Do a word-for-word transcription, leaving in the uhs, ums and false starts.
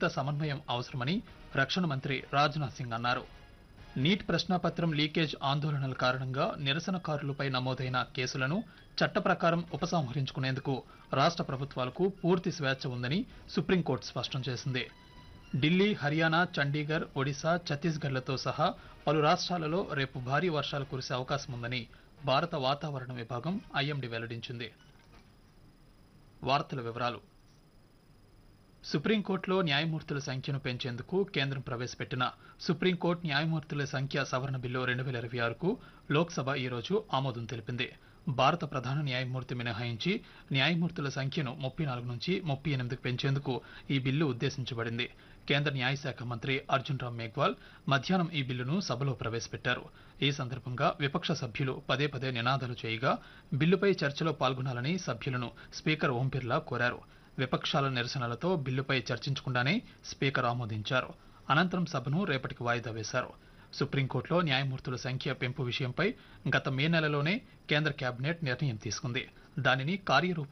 మరింత సమన్వయం అవసరమని రక్షణ మంత్రి రాజ్నాథ్ సింగ్ అన్నారు. నీట్ ప్రశ్నాపత్రం లీకేజ్ ఆందోళనల కారణంగా నిరసనకారులపై నమోదైన కేసులను చట్ట ప్రకారం ఉపసంహరించుకునేందుకు రాష్ట్ర ప్రభుత్వాలకు పూర్తి స్వేచ్ఛ ఉందని సుప్రీంకోర్టు స్పష్టం చేసింది. ఢిల్లీ, హర్యానా, చండీగఢ్, ఒడిశా, ఛత్తీస్గఢ్లతో సహా పలు రాష్ట్రాలలో రేపు భారీ వర్షాలు కురిసే అవకాశం ఉందని భారత వాతావరణ విభాగం ఐఎండీ వెల్లడించింది. వార్తల వివరాలు. సుప్రీంకోర్టులో న్యాయమూర్తుల సంఖ్యను పెంచేందుకు కేంద్రం ప్రవేశపెట్టిన సుప్రీంకోర్టు న్యాయమూర్తుల సంఖ్య సవరణ బిల్లు రెండు వేల ఇరవై ఆరుకు లోక్సభ ఈరోజు ఆమోదం తెలిపింది. భారత ప్రధాన న్యాయమూర్తి మినహాయించి న్యాయమూర్తుల సంఖ్యను ముప్పై నాలుగు నుంచి ముప్పై ఎనిమిదికి పెంచేందుకు ఈ బిల్లు ఉద్దేశించబడింది. కేంద్ర న్యాయశాఖ మంత్రి అర్జున్ రామ్ మేఘ్వాల్ మధ్యాహ్నం ఈ బిల్లును సభలో ప్రవేశపెట్టారు. ఈ సందర్భంగా విపక్ష సభ్యులు పదే పదే నినాదాలు చేయగా బిల్లుపై చర్చలో పాల్గొనాలని సభ్యులను స్పీకర్ ఓం బిర్లా కోరారు. విపక్షాల నిరసనలతో బిల్లుపై చర్చించకుండానే స్పీకర్ ఆమోదించారు. అనంతరం సభను రేపటికి వాయిదా వేశారు. సుప్రీంకోర్టులో న్యాయమూర్తుల సంఖ్య పెంపు విషయంపై గత మే నెలలోనే కేంద్ర కేబినెట్ నిర్ణయం తీసుకుంది. దానిని కార్యరూపం